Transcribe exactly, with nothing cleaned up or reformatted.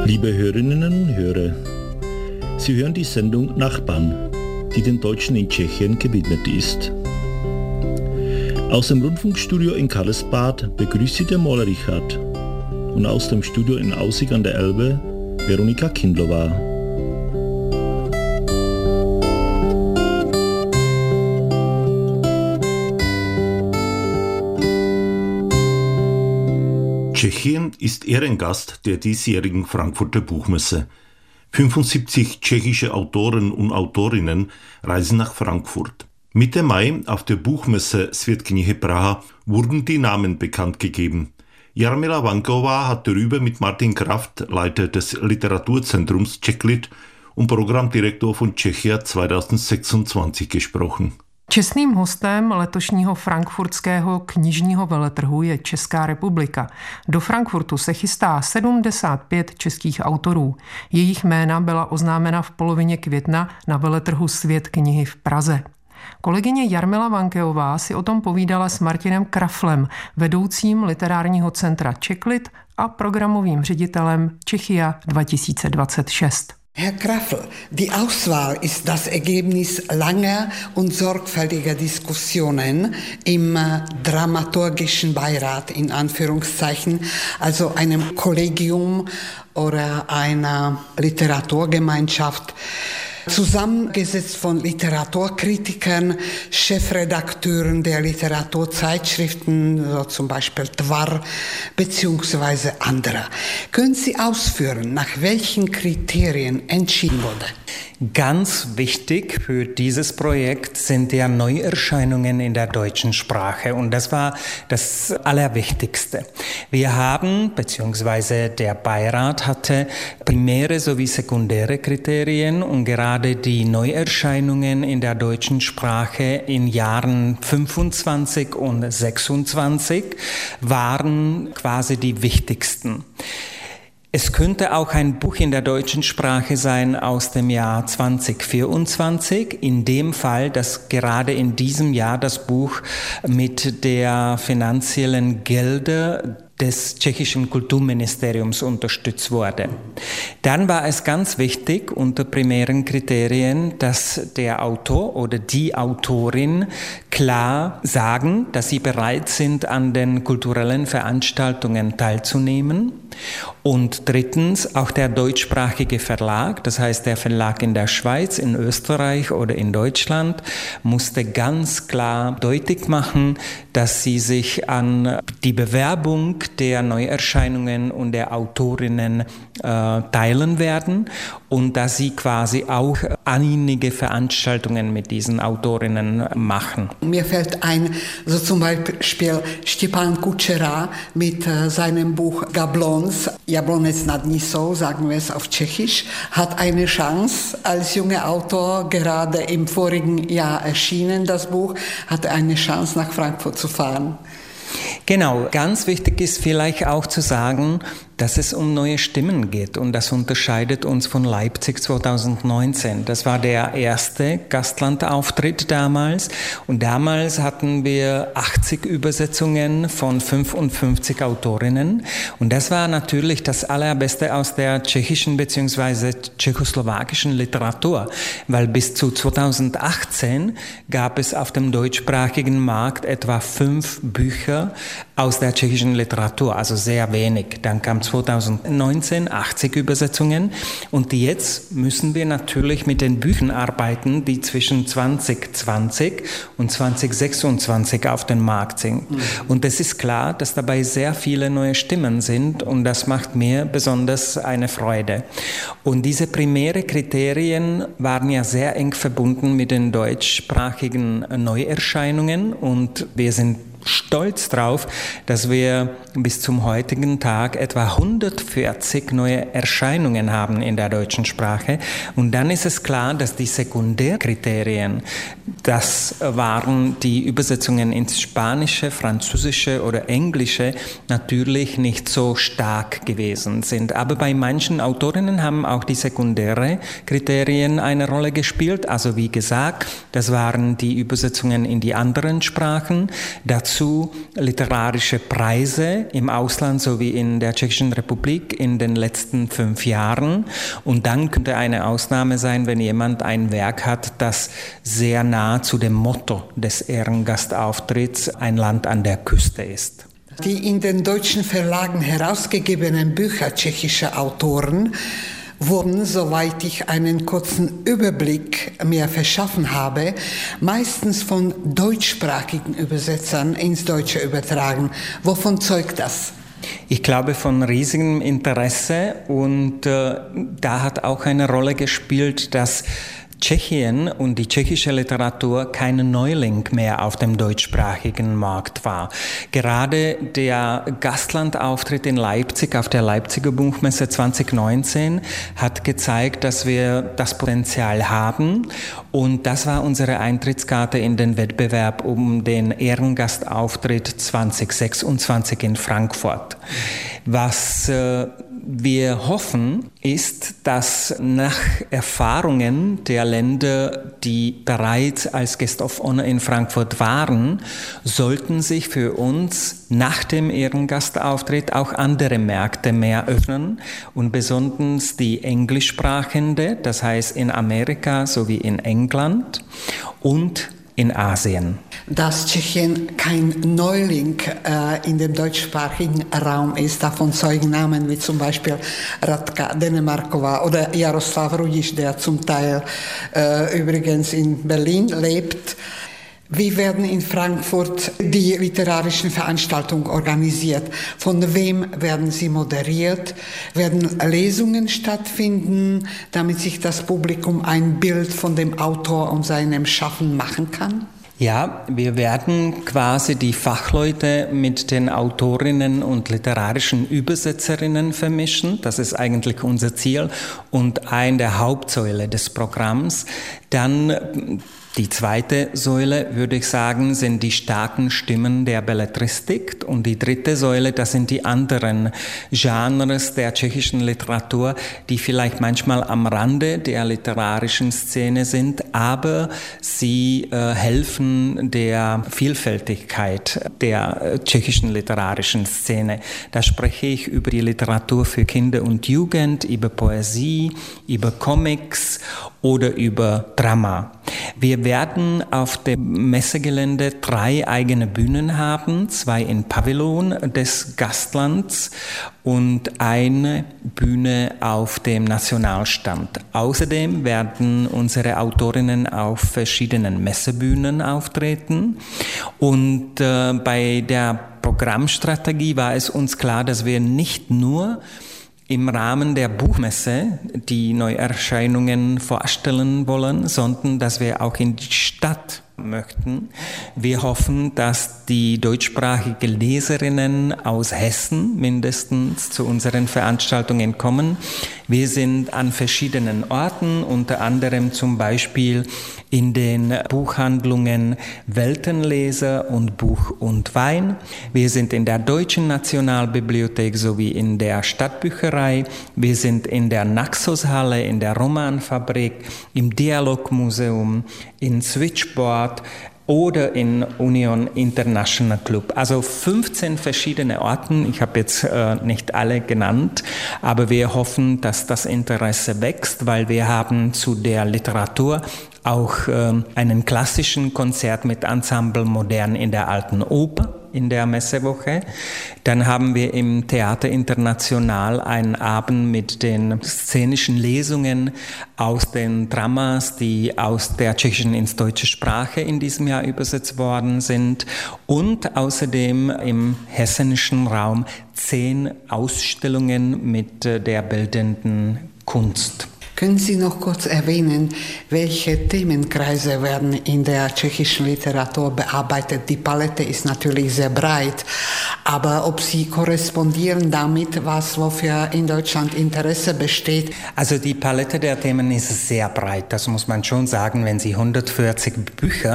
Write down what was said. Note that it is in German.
Liebe Hörerinnen und Hörer, Sie hören die Sendung Nachbarn, die den Deutschen in Tschechien gewidmet ist. Aus dem Rundfunkstudio in Karlsbad begrüßt Sie der Maler Richard und aus dem Studio in Aussig an der Elbe Veronika Kindlova. Tschechien ist Ehrengast der diesjährigen Frankfurter Buchmesse. fünfundsiebzig tschechische Autoren und Autorinnen reisen nach Frankfurt. Mitte Mai auf der Buchmesse Svět knihy Praha wurden die Namen bekannt gegeben. Jarmila Vanková hat darüber mit Martin Kraft, Leiter des Literaturzentrums Czechlit und Programmdirektor von Czechia zweitausendsechsundzwanzig gesprochen. Čestným hostem letošního frankfurtského knižního veletrhu je Česká republika. Do Frankfurtu se chystá sedmdesát pět českých autorů. Jejich jména byla oznámena v polovině května na veletrhu Svět knihy v Praze. Kolegyně Jarmila Vankeová si o tom povídala s Martinem Kraflem, vedoucím literárního centra Czechlit a programovým ředitelem Czechia dva tisíce dvacet šest. Herr Krafl, die Auswahl ist das Ergebnis langer und sorgfältiger Diskussionen im dramaturgischen Beirat, in Anführungszeichen, also einem Kollegium oder einer Literaturgemeinschaft, zusammengesetzt von Literaturkritikern, Chefredakteuren der Literaturzeitschriften, so zum Beispiel Tvar, beziehungsweise anderer. Können Sie ausführen, nach welchen Kriterien entschieden wurde? Ganz wichtig für dieses Projekt sind ja Neuerscheinungen in der deutschen Sprache und das war das Allerwichtigste. Wir haben, beziehungsweise der Beirat hatte primäre sowie sekundäre Kriterien und gerade die Neuerscheinungen in der deutschen Sprache in Jahren fünfundzwanzig und sechsundzwanzig waren quasi die wichtigsten. Es könnte auch ein Buch in der deutschen Sprache sein aus dem Jahr zweitausendvierundzwanzig, in dem Fall, dass gerade in diesem Jahr das Buch mit der finanziellen Gelder des tschechischen Kulturministeriums unterstützt wurde. Dann war es ganz wichtig unter primären Kriterien, dass der Autor oder die Autorin klar sagen, dass sie bereit sind, an den kulturellen Veranstaltungen teilzunehmen. Und drittens auch der deutschsprachige Verlag, das heißt der Verlag in der Schweiz, in Österreich oder in Deutschland, musste ganz klar deutlich machen, dass sie sich an die Bewerbung der Neuerscheinungen und der Autorinnen äh, teilen werden und dass sie quasi auch einige Veranstaltungen mit diesen Autorinnen machen. Mir fällt ein, so zum Beispiel Stepan Kučera mit äh, seinem Buch Gablons, Jablonec nad Nisou, sagen wir es auf Tschechisch, hat eine Chance als junger Autor, gerade im vorigen Jahr erschienen, das Buch, hat eine Chance nach Frankfurt zu fahren. Genau, ganz wichtig ist vielleicht auch zu sagen, dass es um neue Stimmen geht und das unterscheidet uns von Leipzig zweitausendneunzehn. Das war der erste Gastlandauftritt damals und damals hatten wir achtzig Übersetzungen von fünfundfünfzig Autorinnen und das war natürlich das Allerbeste aus der tschechischen bzw. tschechoslowakischen Literatur, weil bis zu zweitausendachtzehn gab es auf dem deutschsprachigen Markt etwa fünf Bücher aus der tschechischen Literatur, also sehr wenig. Dann kam zweitausendneunzehn achtzig Übersetzungen und jetzt müssen wir natürlich mit den Büchern arbeiten, die zwischen zwanzig zwanzig und zwanzig sechsundzwanzig auf dem Markt sind. Mhm. Und es ist klar, dass dabei sehr viele neue Stimmen sind und das macht mir besonders eine Freude. Und diese primären Kriterien waren ja sehr eng verbunden mit den deutschsprachigen Neuerscheinungen und wir sind stolz drauf, dass wir bis zum heutigen Tag etwa hundertvierzig neue Erscheinungen haben in der deutschen Sprache. Und dann ist es klar, dass die Sekundärkriterien, das waren die Übersetzungen ins Spanische, Französische oder Englische, natürlich nicht so stark gewesen sind. Aber bei manchen Autorinnen haben auch die sekundären Kriterien eine Rolle gespielt. Also wie gesagt, das waren die Übersetzungen in die anderen Sprachen. Dazu dazu literarische Preise im Ausland sowie in der Tschechischen Republik in den letzten fünf Jahren. Und dann könnte eine Ausnahme sein, wenn jemand ein Werk hat, das sehr nah zu dem Motto des Ehrengastauftritts Ein Land an der Küste ist. Die in den deutschen Verlagen herausgegebenen Bücher tschechischer Autoren wurden, soweit ich einen kurzen Überblick mir verschaffen habe, meistens von deutschsprachigen Übersetzern ins Deutsche übertragen. Wovon zeugt das? Ich glaube von riesigem Interesse, und äh, da hat auch eine Rolle gespielt, dass Tschechien und die tschechische Literatur kein Neuling mehr auf dem deutschsprachigen Markt war. Gerade der Gastlandauftritt in Leipzig auf der Leipziger Buchmesse zwanzig neunzehn hat gezeigt, dass wir das Potenzial haben, und das war unsere Eintrittskarte in den Wettbewerb um den Ehrengastauftritt zwanzig sechsundzwanzig in Frankfurt. Was äh, wir hoffen, ist, dass nach Erfahrungen der Länder, die bereits als Guest of Honor in Frankfurt waren, sollten sich für uns nach dem Ehrengastauftritt auch andere Märkte mehr öffnen, und besonders die englischsprachende, das heißt in Amerika sowie in England und in Asien. Dass Tschechien kein Neuling äh, in dem deutschsprachigen Raum ist, davon zeugen Namen wie zum Beispiel Radka Denemarková oder Jaroslav Rudiš, der zum Teil äh, übrigens in Berlin lebt. Wie werden in Frankfurt die literarischen Veranstaltungen organisiert? Von wem werden sie moderiert? Werden Lesungen stattfinden, damit sich das Publikum ein Bild von dem Autor und seinem Schaffen machen kann? Ja, wir werden quasi die Fachleute mit den Autorinnen und literarischen Übersetzerinnen vermischen. Das ist eigentlich unser Ziel und eine der Hauptsäule des Programms. Dann die zweite Säule, würde ich sagen, sind die starken Stimmen der Belletristik, und die dritte Säule, das sind die anderen Genres der tschechischen Literatur, die vielleicht manchmal am Rande der literarischen Szene sind, aber sie äh, helfen der Vielfältigkeit der tschechischen literarischen Szene. Da spreche ich über die Literatur für Kinder und Jugend, über Poesie, über Comics oder über Drama. Wir werden auf dem Messegelände drei eigene Bühnen haben, zwei in Pavillon des Gastlands und eine Bühne auf dem Nationalstand. Außerdem werden unsere Autorinnen auf verschiedenen Messebühnen auftreten, und äh, bei der Programmstrategie war es uns klar, dass wir nicht nur im Rahmen der Buchmesse die Neuerscheinungen vorstellen wollen, sondern dass wir auch in die Stadt möchten. Wir hoffen, dass die deutschsprachigen Leserinnen aus Hessen mindestens zu unseren Veranstaltungen kommen. Wir sind an verschiedenen Orten, unter anderem zum Beispiel in den Buchhandlungen Weltenleser und Buch und Wein. Wir sind in der Deutschen Nationalbibliothek sowie in der Stadtbücherei. Wir sind in der Naxos-Halle, in der Romanfabrik, im Dialogmuseum, in Switchboard oder in Union International Club. Also fünfzehn verschiedene Orten. Ich habe jetzt äh, nicht alle genannt, aber wir hoffen, dass das Interesse wächst, weil wir haben zu der Literatur auch äh, einen klassischen Konzert mit Ensemble Modern in der Alten Oper in der Messewoche. Dann haben wir im Theater International einen Abend mit den szenischen Lesungen aus den Dramas, die aus der tschechischen ins deutsche Sprache in diesem Jahr übersetzt worden sind. Und außerdem im hessischen Raum zehn Ausstellungen mit der bildenden Kunst. Können Sie noch kurz erwähnen, welche Themenkreise werden in der tschechischen Literatur bearbeitet? Die Palette ist natürlich sehr breit, aber ob sie korrespondieren damit, was wofür in Deutschland Interesse besteht? Also die Palette der Themen ist sehr breit, das muss man schon sagen, wenn Sie hundertvierzig Bücher